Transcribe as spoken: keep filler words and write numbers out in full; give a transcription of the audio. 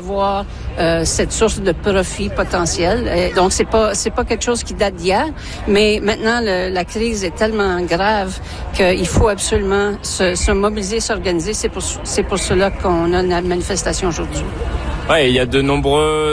avoir euh, cette source de profit potentiel. Et donc c'est pas c'est pas quelque chose qui date d'hier, mais maintenant le, la crise est tellement grave qu'il faut absolument se, se mobiliser, s'organiser. C'est pour c'est pour cela qu'on a une manifestation aujourd'hui. Ouais, il y a de nombreux